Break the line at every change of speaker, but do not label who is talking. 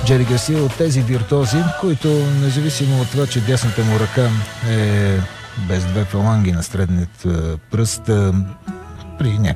Джери Гарсия от тези виртуози, които независимо от това, че дясната му ръка е без две фаланги на средният пръст, при